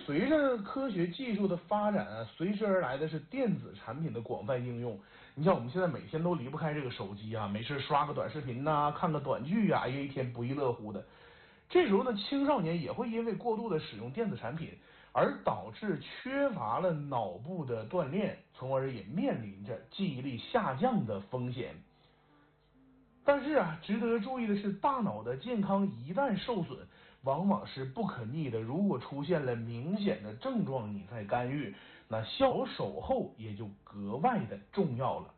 随着科学技术的发展啊，随之而来的是电子产品的广泛应用。你像我们现在每天都离不开这个手机啊，没事刷个短视频呐、看个短剧啊，哎呀，一天不亦乐乎的。这时候呢，青少年也会因为过度的使用电子产品，而导致缺乏了脑部的锻炼，从而也面临着记忆力下降的风险。但是啊，值得注意的是，大脑的健康一旦受损，往往是不可逆的。如果出现了明显的症状，你再干预，那效果守候也就格外的重要了。